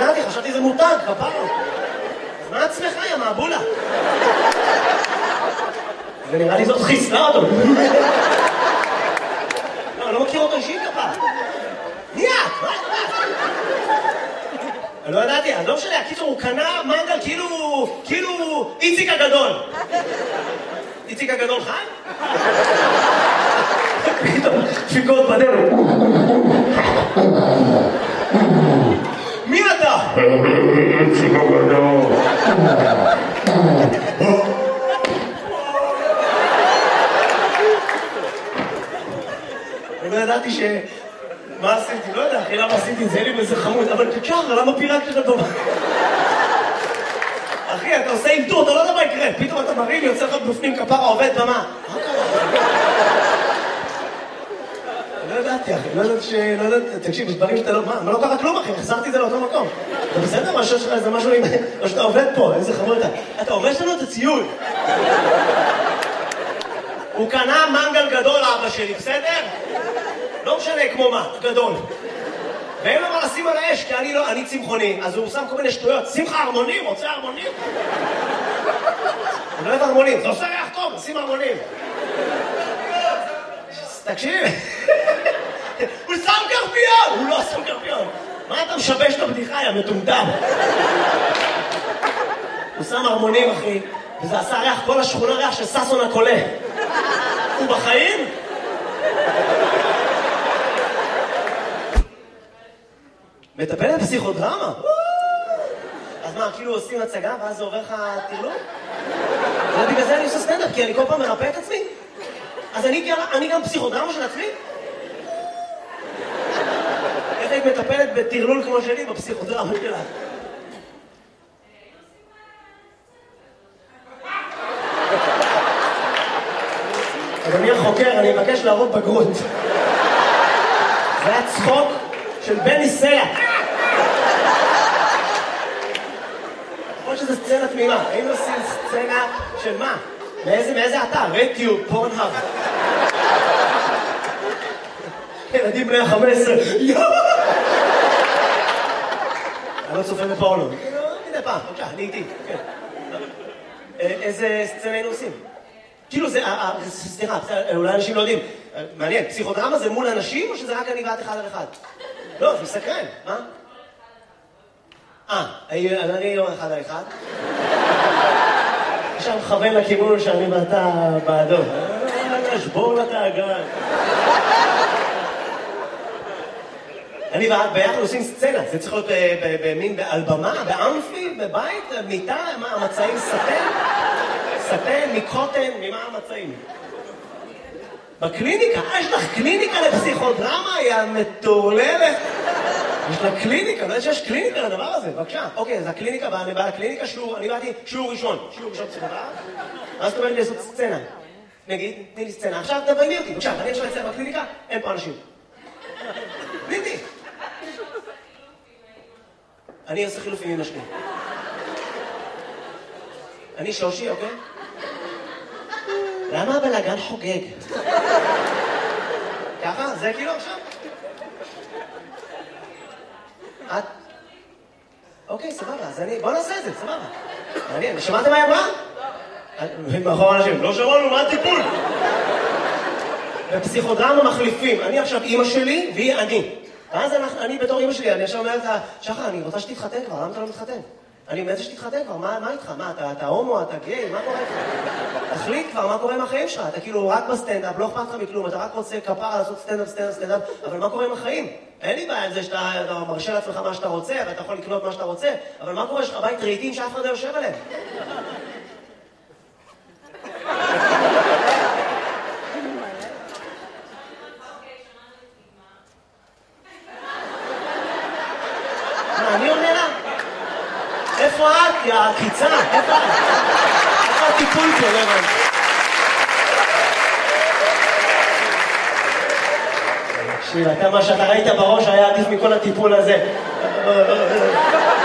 ידעתי, חשבתי זה מותג, כפרה. אז מה עצמך, יא מעבולה? ונראה לי זאת חיסלה אותו. לא, אני לא מכיר אותו אישית כפרה. מי את? מה את? אני לא ידעתי, אז לא משנה, הקיצור, הוא קנה מנגל כאילו איציק הגדול. איציק הגדול חי? פתאום, דפיקות בדלת. מי אתה? איציק הגדול. אני לא ידעתי מה עשיתי? לא יודע, אחי, למה עשיתי את זה? אין לי באיזה חמוד, אבל תשאר, למה פירקת את הדומה? אחי, אתה עושה אינטור, אתה לא יודע מה יקרה. פתאום אתה מרים, יוצא לך בפנים כפרה, עובד במה. מה קרה? לא ידעתי, אחי, לא ידעתי, תקשיב, יש דברים שאתה לא... מה לא קרה כלום, אחי? החזרתי את זה לאותו מקום. אתה בסדר? מה שיש לך איזה משהו עם... או שאתה עובד פה, איזה חמוד אתה. אתה הורס לנו את הציוד. הוא קנה מנגל גדול, אבא שלי, בסדר? לא משנה כמו מה, גדול. ואין לו מה לשים על האש, כי אני צמחוני, אז הוא שם כל מיני שטויות. שמחה הרמונים, רוצה הרמונים? אני לא אוהב הרמונים, זה עושה ריח טוב, שים הרמונים. תקשיב, הוא שם קרפיון! הוא לא שם קרפיון. מה אתה משבש את הבדיחה, יא מטומטם? הוא שם הרמונים, אחי, וזה עשה ריח, כל השכונה ריח של ססון הקולה. הוא בחיים? מטפלת פסיכודרמה? אז מה, כאילו עושים הצגה ואז זה עובר לך תרלום? ובגלל זה אני עושה סטנדאפ, כי אני כל פעם מרפא את עצמי? אז אני גם פסיכודרמה של עצמי? איך היית מטפלת בתרלול כמו שלי בפסיכודרמה שלה? אדוני החוקר, אני מבקש להראות בגרות. זה היה צחוק של בני סלע. יכול שזה סצנה תמימה. היינו עושים סצנה של מה? מאיזה אתר? רטיוב, פורנהאב. ילדים בני ה-15. אני לא צופה בפורנו. מדי פעם, בבקשה, אני איתי. איזה סצנה היינו עושים? כאילו זה, סליחה, אולי אנשים לא יודעים. מעניין, פסיכודרמה זה מול אנשים או שזה רק אני ואת אחד על אחד? לא, זה מסקרן, מה? אני לא אחד על אחד. עכשיו מכוון לכיוון שאני ואתה בעדו. שבור לתאגן. אני ואת ביחד עושים סצנה, זה צריך להיות במין, על במה, באמפי, בבית, מיטה, מה, המצעים סטן? סטן, מקוטן, ממה המצעים? בקליניקה, יש לך קליניקה לפסיכודרמה, היא המטורללת. יש לה קליניקה, לא יודע שיש קליניקה לדבר הזה, בבקשה. אוקיי, אז הקליניקה, אני בא לקליניקה, אני באתי שיעור ראשון פסיכודרמה, אז זאת אומרת לי לעשות סצנה. נגיד, תני לי סצנה, עכשיו תביימי אותי, בבקשה, אני עכשיו אצלם בקליניקה, אין פה אנשים. תני. אני עושה חילופים עם משקיע. אני שושי, אוקיי? למה הבלגן חוגג? ככה? זה כאילו עכשיו? את? אוקיי, סבבה, אז בוא נעשה את זה, סבבה. מעניין, שמעתם מה היא אמרה? מאחור אנשים, לא שמענו, מה הטיפול? בפסיכודרמה מחליפים, אני עכשיו אימא שלי והיא אני. ואז אני בתור אימא שלי, אני עכשיו אומרת לה, שחר, אני רוצה שתתחתן כבר, למה אתה לא מתחתן? אני מאיזה שתתחתן כבר, מה איתך? מה, אתה הומו, אתה גיי, מה קורה איתך? תחליט כבר, מה קורה עם החיים שלך? אתה כאילו רק בסטנדאפ, לא אכפת לך מכלום, אתה רק רוצה כפרה לעשות סטנדאפ, אבל מה קורה עם החיים? אין לי בעיה עם זה שאתה מרשה לעצמך מה שאתה רוצה, ואתה יכול לקנות מה שאתה רוצה, אבל מה קורה? יש לך בית רהיטים שאף אחד לא יושב עליהם? אני עונה לה? איפה את? יא הקיצה? איפה את? איפה הטיפול פה? לא הבנתי. תקשיב, אתה מה שאתה ראית בראש היה עדיף מכל הטיפול הזה.